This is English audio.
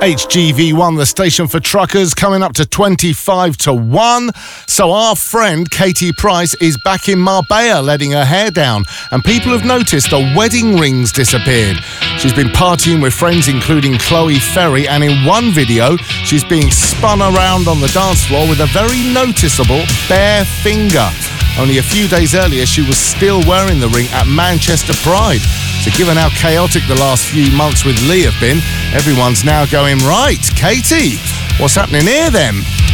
HGV1, the station for truckers, coming up to 25 to 1. So our friend Katie Price is back in Marbella letting her hair down, and people have noticed her wedding rings disappeared. She's been partying with friends including Chloe Ferry, and in one video she's being spun around on the dance floor with a very noticeable bare finger. Only a few days earlier she was still wearing the ring at Manchester Pride. So given how chaotic the last few months with Lee have been, everyone's now going, right, Katie, what's happening here then?